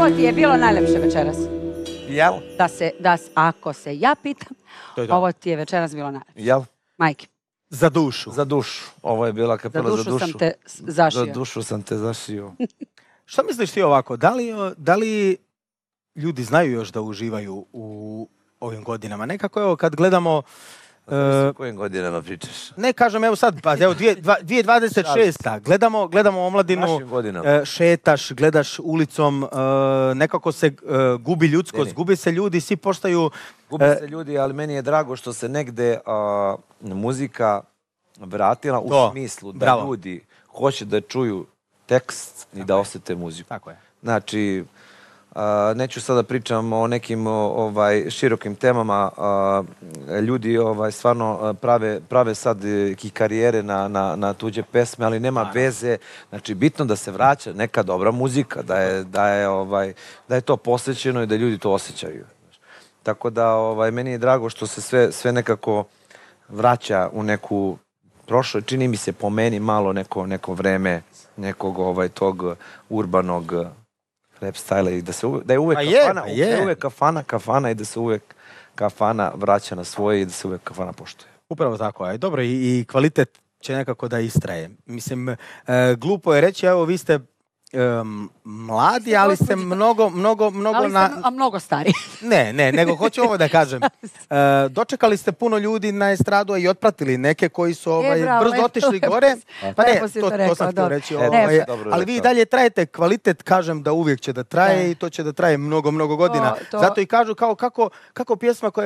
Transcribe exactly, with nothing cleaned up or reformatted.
Ovo ti je bilo najlepše večeras. Jel? Da se, da, s- ako se ja pitam, To je to. ovo ti je večeras bilo najlepše. Jel? Majke, Za dušu. Za dušu. Ovo je bila za kapela za dušu dušu. sam te s- zašio. Za dušu sam te zašio. Šta misliš ti ovako? Da li, da li ljudi znaju još da uživaju u ovim godinama? Nekako evo kad gledamo... O e, kojim godinama pričaš? ne kažem evo sad, pa evo dvije- dva- dvije tisuće dvadeset šesta. Gledamo, gledamo omladinu, Našim godinama. e, šetaš, gledaš ulicom, e, nekako se e, gubi ljudskost, Meni. gubi se ljudi, svi postaju... Gubi e, se ljudi, ali meni je drago što se negde a, muzika vratila u To, smislu da bravo. ljudi hoće da čuju tekst i da osjete muziku. Tako je. Znači, a, neću sada pričam o nekim o, ovaj širokim temama. A, ljudi ovaj stvarno a, prave prave sad e, i karijere na, na, na tuđe pesme, ali nema veze. Znači, bitno da se vraća neka dobra muzika, da je da je ovaj da je to posvećeno i da ljudi to osjećaju. Tako da ovaj meni je drago što se sve sve nekako vraća u neku prošlo, čini mi se po meni malo neko neko vreme nekog ovaj tog urbanog rap stila i da se uve- da je uvek Pa je, kafana, pa da je. je uvek kafana, kafana i da se uvek kafana vraća na svoje i da se uvek kafana poštuje. Upravo tako, aj dobro i, i kvalitet će nekako da istraje. Mislim, e, glupo je reći, evo vi ste em, mladi, ali ste mnogo, mnogo, mnogo Ali na... sam, a mnogo stari. Ne, ne, nego hoću ovo da kažem. E, dočekali ste puno ljudi na estradu a i otpratili neke koji su ovaj, bravo, brzo lepo, otišli lepo gore. si- Pa ne, lepo si to, to to rekao, sam htio dobro. reći. E, Ovaj, dobro ali vi i rekao. dalje trajete kvalitet, kažem da uvijek će da traje Da. i to će da traje mnogo, mnogo godina. To- to- Zato i kažu kao kako, kako pjesma koja je